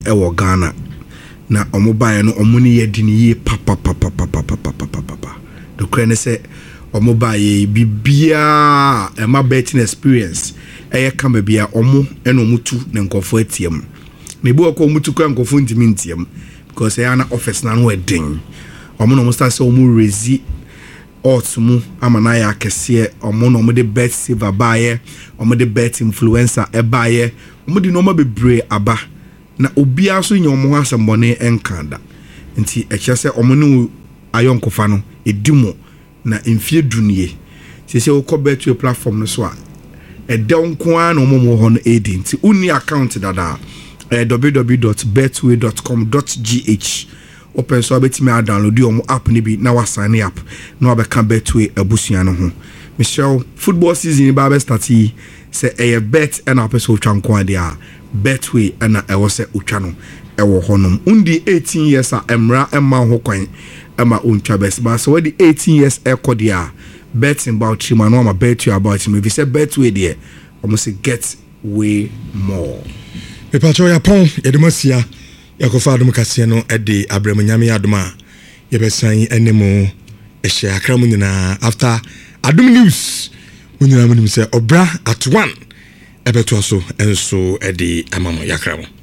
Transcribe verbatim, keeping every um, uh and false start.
ɛwɔ Ghana na ɔmo bae no ɔmo ne yɛ di ne yie papa papa papa papa papa papa the crane say ɔmo bae bibia ɛma betting experience ɛyɛ kama bia ɔmo ɛna ɔmo tu ne nkɔfo atiam na ebi ɔkɔ ɔmo tu kɔ nkɔfo ntimi ntiam because ɛyɛ na office na no ɛden ɔmo na ɔmo start say ɔmo rezi odds mu ama na ya akɛseɛ ɔmo na ɔmo de bet saver bae ɔmo de bet influencer ɛbae ɔmo de no ɔmo bebre aba na obia so nya ɔmo asɛmbɔne ɛnkanda nti ɛkyɛ sɛ ɔmo ne ayɔnkofa no edimo na mfie dunie sese wo kɔ bet to a platform no so a ɛdɛ nko a na ɔmo mo hɔ no edi nti uni account dada eh, w w w dot betway dot com dot g h open so abetimi a download ɔmo app ni bi na wa sign up na wabɛka betway abusua no ho Michelle football season ba be start yi sɛ ɛyɛ bet ɛna apɛ sɛ otwa nko ade a betway ɛna ɛwɔ sɛ otwa no ɛwɔ hɔnom undi eighteen years a emra ɛma ho kwan ɛma ontwa best ba so wadi eighteen years ɛkɔ de a betting about him and no bet you about him if you say betway there almost say get way more me pacho ya pon edemasia yakofa adom kase no ede abramanyame adom a yebesan enemo ehye akra mu nyina after adom news mu nyina mu nim say obra at one ebeto so enso ede amamo yakra mo